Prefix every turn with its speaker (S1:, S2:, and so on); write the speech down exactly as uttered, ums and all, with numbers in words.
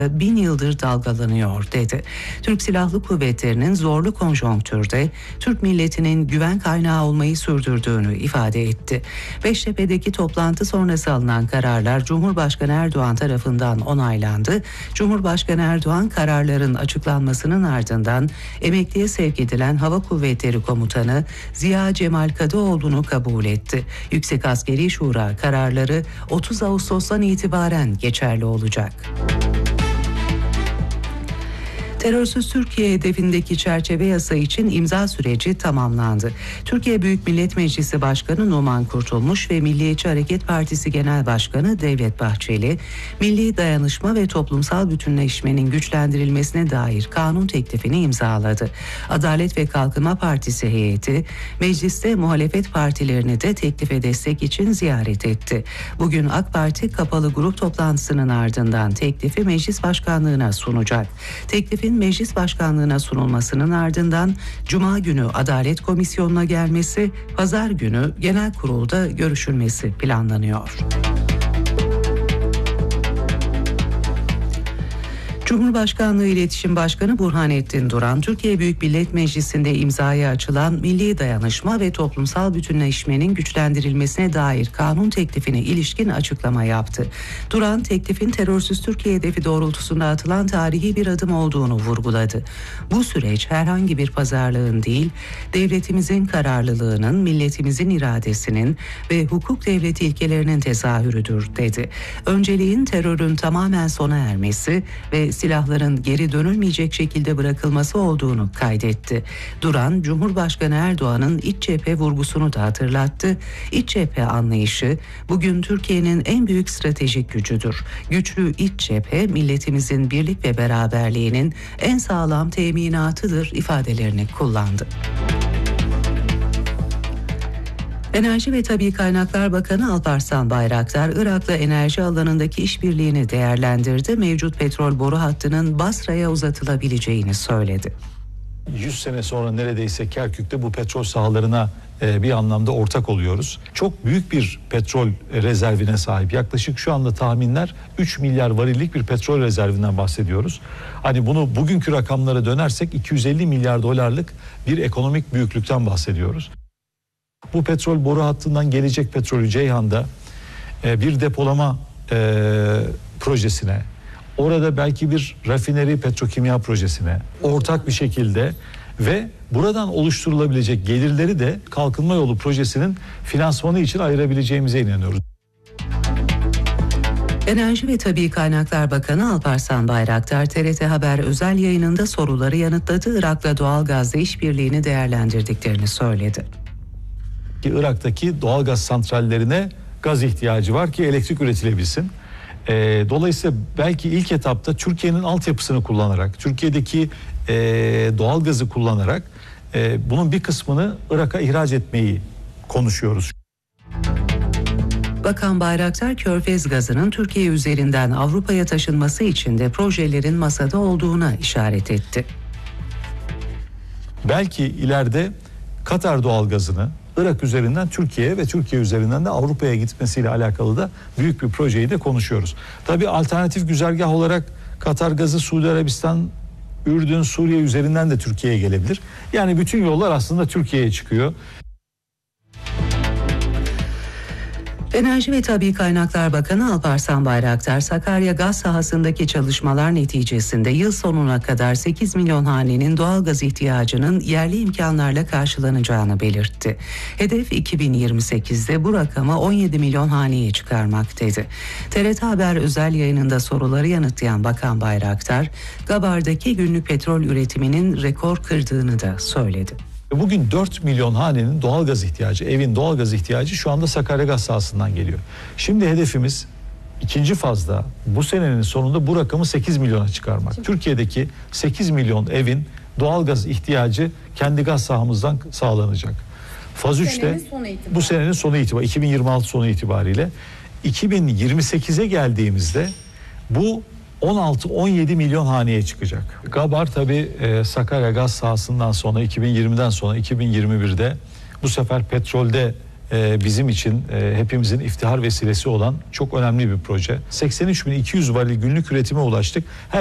S1: bin yıldır dalgalanıyor dedi. Türk Silahlı Kuvvetleri'nin zorlu konjonktürde Türk milletinin güven kaynağı olmayı sürdürdüğünü ifade etti. Beştepe'deki toplantı sonrası alınan kararlar Cumhurbaşkanı Erdoğan tarafından onaylandı. Cumhurbaşkanı Erdoğan kararların açıklanmasının ardından emekliye sevk edilen Hava Kuvvetleri Komutanı Ziya Cemal Kadıoğlu'nu kabul etti. Yüksek Askeri Şura kararları otuz Ağustos'tan itibaren geçerli olacak. Terörsüz Türkiye hedefindeki çerçeve yasa için imza süreci tamamlandı. Türkiye Büyük Millet Meclisi Başkanı Numan Kurtulmuş ve Milliyetçi Hareket Partisi Genel Başkanı Devlet Bahçeli, milli dayanışma ve toplumsal bütünleşmenin güçlendirilmesine dair kanun teklifini imzaladı. Adalet ve Kalkınma Partisi heyeti, mecliste muhalefet partilerini de teklife destek için ziyaret etti. Bugün AK Parti kapalı grup toplantısının ardından teklifi meclis başkanlığına sunacak. Teklifin meclis başkanlığına sunulmasının ardından Cuma günü Adalet Komisyonu'na gelmesi, Pazar günü genel kurulda görüşülmesi planlanıyor. Cumhurbaşkanlığı İletişim Başkanı Burhanettin Duran, Türkiye Büyük Millet Meclisi'nde imzaya açılan milli dayanışma ve toplumsal bütünleşmenin güçlendirilmesine dair kanun teklifine ilişkin açıklama yaptı. Duran, teklifin terörsüz Türkiye hedefi doğrultusunda atılan tarihi bir adım olduğunu vurguladı. Bu süreç herhangi bir pazarlığın değil, devletimizin kararlılığının, milletimizin iradesinin ve hukuk devleti ilkelerinin tezahürüdür, dedi. Önceliğin terörün tamamen sona ermesi ve silahların geri dönülmeyecek şekilde bırakılması olduğunu kaydetti. Duran, Cumhurbaşkanı Erdoğan'ın iç cephe vurgusunu da hatırlattı. İç cephe anlayışı bugün Türkiye'nin en büyük stratejik gücüdür. Güçlü iç cephe milletimizin birlik ve beraberliğinin en sağlam teminatıdır ifadelerini kullandı. Enerji ve Tabii Kaynaklar Bakanı Alparslan Bayraktar, Irak'la enerji alanındaki işbirliğini değerlendirdi. Mevcut petrol boru hattının Basra'ya uzatılabileceğini söyledi.
S2: yüz sene sonra neredeyse Kerkük'te bu petrol sahalarına e, bir anlamda ortak oluyoruz. Çok büyük bir petrol rezervine sahip. Yaklaşık şu anda tahminler üç milyar varillik bir petrol rezervinden bahsediyoruz. Hani bunu bugünkü rakamlara dönersek iki yüz elli milyar dolarlık bir ekonomik büyüklükten bahsediyoruz. Bu petrol boru hattından gelecek petrolü Ceyhan'da e, bir depolama e, projesine, orada belki bir rafineri petrokimya projesine ortak bir şekilde ve buradan oluşturulabilecek gelirleri de kalkınma yolu projesinin finansmanı için ayırabileceğimize inanıyoruz.
S1: Enerji ve Tabii Kaynaklar Bakanı Alparslan Bayraktar, T R T Haber özel yayınında soruları yanıtladı. Irak'la doğalgazda işbirliğini değerlendirdiklerini söyledi.
S2: Irak'taki doğalgaz santrallerine gaz ihtiyacı var ki elektrik üretilebilsin. E, dolayısıyla belki ilk etapta Türkiye'nin altyapısını kullanarak, Türkiye'deki e, doğalgazı kullanarak e, bunun bir kısmını Irak'a ihraç etmeyi konuşuyoruz.
S1: Bakan Bayraktar, Körfez gazının Türkiye üzerinden Avrupa'ya taşınması için de projelerin masada olduğuna işaret etti.
S2: Belki ileride Katar doğalgazını Irak üzerinden Türkiye'ye ve Türkiye üzerinden de Avrupa'ya gitmesiyle alakalı da büyük bir projeyi de konuşuyoruz. Tabii alternatif güzergah olarak Katar gazı Suudi Arabistan, Ürdün, Suriye üzerinden de Türkiye'ye gelebilir. Yani bütün yollar aslında Türkiye'ye çıkıyor.
S1: Enerji ve Tabii Kaynaklar Bakanı Alparslan Bayraktar, Sakarya gaz sahasındaki çalışmalar neticesinde yıl sonuna kadar sekiz milyon hanenin doğalgaz ihtiyacının yerli imkanlarla karşılanacağını belirtti. Hedef iki bin yirmi sekizde bu rakamı on yedi milyon haneye çıkarmak dedi. T R T Haber özel yayınında soruları yanıtlayan Bakan Bayraktar, Gabar'daki günlük petrol üretiminin rekor kırdığını da söyledi.
S2: Bugün dört milyon hanenin doğalgaz ihtiyacı, evin doğalgaz ihtiyacı şu anda Sakarya gaz sahasından geliyor. Şimdi hedefimiz ikinci fazda bu senenin sonunda bu rakamı sekiz milyona çıkarmak. Şimdi Türkiye'deki sekiz milyon evin doğalgaz ihtiyacı kendi gaz sahamızdan sağlanacak. Faz üçte bu senenin sonu itibariyle iki bin yirmi altı sonu itibariyle iki bin yirmi sekize geldiğimizde bu on altı on yedi milyon haneye çıkacak. Gabar tabii e, Sakarya gaz sahasından sonra iki bin yirmiden sonra iki bin yirmi birde bu sefer petrolde e, bizim için e, hepimizin iftihar vesilesi olan çok önemli bir proje. seksen üç bin iki yüz varil günlük üretime ulaştık. Her